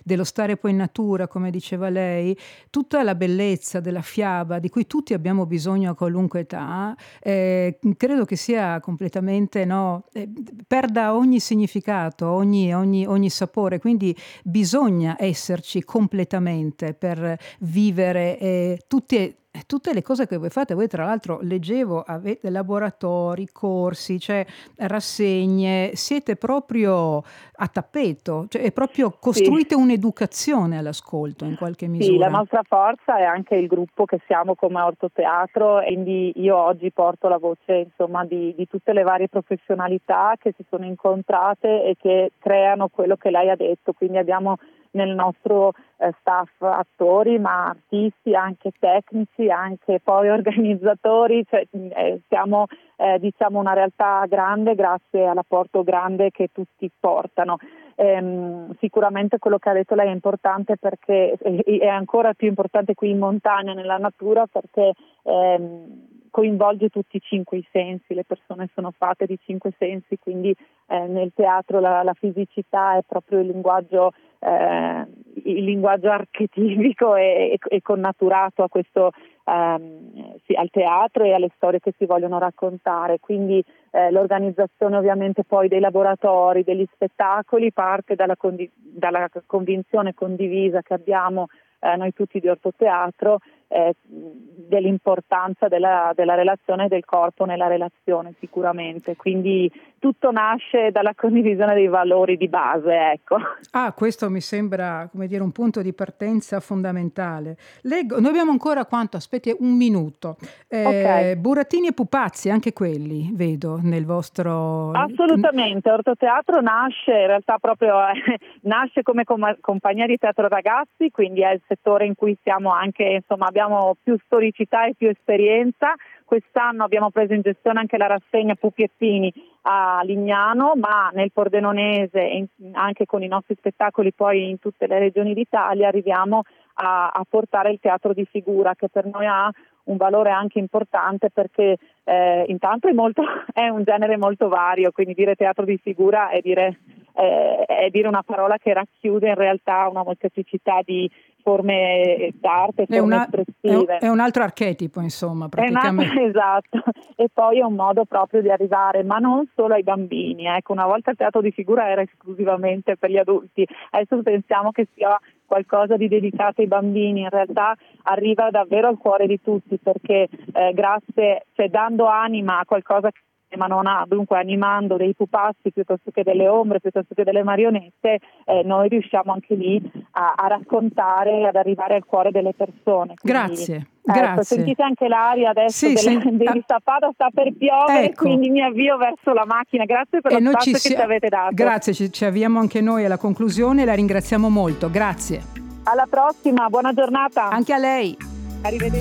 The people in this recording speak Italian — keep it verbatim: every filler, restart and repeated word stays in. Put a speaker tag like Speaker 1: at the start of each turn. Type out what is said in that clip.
Speaker 1: dello stare poi in natura, come diceva lei, tutta la bellezza della fiaba di cui tutti abbiamo bisogno a qualunque età, eh, credo che sia completamente, no, eh, perda ogni significato, ogni, ogni, ogni sapore, quindi bisogna esserci completamente per vivere eh, tutti tutte le cose che voi fate. Voi tra l'altro leggevo, avete laboratori, corsi, cioè rassegne, siete proprio a tappeto, cioè è proprio
Speaker 2: Sì.
Speaker 1: costruite un'educazione all'ascolto in qualche
Speaker 2: Sì, la
Speaker 1: misura.
Speaker 2: nostra forza è anche il gruppo che siamo come Ortoteatro, e quindi io oggi porto la voce, insomma, di, di tutte le varie professionalità che si sono incontrate e che creano quello che lei ha detto. Quindi abbiamo nel nostro eh, staff attori, ma artisti, anche tecnici, anche poi organizzatori, cioè, eh, siamo eh, diciamo una realtà grande grazie all'apporto grande che tutti portano. Ehm, sicuramente quello che ha detto lei è importante, perché è ancora più importante qui in montagna, nella natura, perché ehm, coinvolge tutti i cinque i sensi, le persone sono fatte di cinque sensi, quindi eh, nel teatro la, la fisicità è proprio il linguaggio eh, il linguaggio archetipico e, e connaturato a questo ehm, sì, al teatro e alle storie che si vogliono raccontare. Quindi eh, l'organizzazione ovviamente poi dei laboratori, degli spettacoli parte dalla, condi- dalla convinzione condivisa che abbiamo eh, noi tutti di Ortoteatro eh, dell'importanza della, della relazione del corpo nella relazione, sicuramente. Quindi tutto nasce dalla condivisione dei valori di base, ecco.
Speaker 1: Ah, questo mi sembra, come dire, un punto di partenza fondamentale. Leggo, noi abbiamo ancora quanto? Aspetti un minuto. Eh,
Speaker 2: Ok.
Speaker 1: Burattini e pupazzi, anche quelli, vedo, nel vostro...
Speaker 2: Assolutamente, Ortoteatro nasce in realtà proprio eh, nasce come com- compagnia di teatro ragazzi, quindi è il settore in cui siamo anche, insomma, abbiamo più storicità e più esperienza. Quest'anno abbiamo preso in gestione anche la rassegna Pupi e Pini a Lignano, ma nel Pordenonese e in, anche con i nostri spettacoli poi in tutte le regioni d'Italia arriviamo a, a portare il teatro di figura, che per noi ha un valore anche importante, perché eh, intanto è, molto, è un genere molto vario, quindi dire teatro di figura è dire, eh, è dire una parola che racchiude in realtà una molteplicità di forme d'arte,
Speaker 1: È,
Speaker 2: forme
Speaker 1: una, è, un,
Speaker 2: espressive.
Speaker 1: è un altro archetipo, insomma,
Speaker 2: È una,
Speaker 1: praticamente.
Speaker 2: esatto, e poi è un modo proprio di arrivare, ma non solo ai bambini. Ecco, una volta il teatro di figura era esclusivamente per gli adulti, adesso pensiamo che sia qualcosa di dedicato ai bambini. In realtà arriva davvero al cuore di tutti, perché eh, grazie, cioè dando anima a qualcosa che ma non ha, dunque animando dei pupazzi piuttosto che delle ombre, piuttosto che delle marionette, eh, noi riusciamo anche lì a, a raccontare, ad arrivare al cuore delle persone. Quindi,
Speaker 1: Grazie,
Speaker 2: ecco,
Speaker 1: grazie.
Speaker 2: sentite anche l'aria adesso
Speaker 1: Sì,
Speaker 2: della,
Speaker 1: sen-
Speaker 2: di
Speaker 1: ah,
Speaker 2: Sappada, sta per piovere,
Speaker 1: ecco.
Speaker 2: quindi mi avvio verso la macchina. Grazie per
Speaker 1: E
Speaker 2: lo
Speaker 1: noi ci
Speaker 2: spazio che ci
Speaker 1: sia-
Speaker 2: avete dato.
Speaker 1: Grazie, ci, ci avviamo anche noi alla conclusione, la ringraziamo molto. Grazie.
Speaker 2: Alla prossima, buona giornata.
Speaker 1: Anche a lei.
Speaker 2: Arrivederci.